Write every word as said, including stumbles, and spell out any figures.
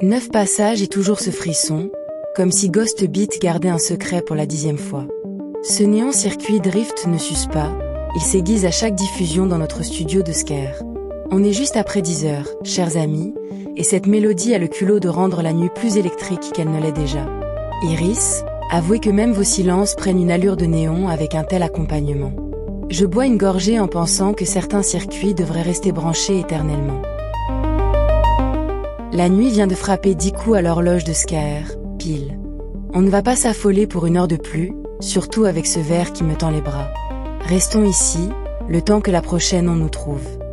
Neuf passages et toujours ce frisson, comme si Ghost Beat gardait un secret pour la dixième fois. Ce néant circuit drift ne s'use pas, il s'aiguise à chaque diffusion dans notre studio de Scare. On est juste après dix heures, chers amis, et cette mélodie a le culot de rendre la nuit plus électrique qu'elle ne l'est déjà. Iris, avouez que même vos silences prennent une allure de néon avec un tel accompagnement. Je bois une gorgée en pensant que certains circuits devraient rester branchés éternellement. La nuit vient de frapper dix coups à l'horloge de Scare, pile. On ne va pas s'affoler pour une heure de plus, surtout avec ce verre qui me tend les bras. Restons ici, le temps que la prochaine on nous trouve.